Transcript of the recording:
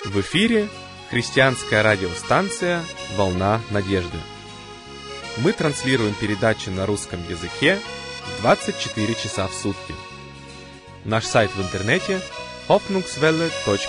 В эфире христианская радиостанция «Волна надежды». Мы транслируем передачи на русском языке 24 часа в сутки. Наш сайт в интернете hoffnungswelle.de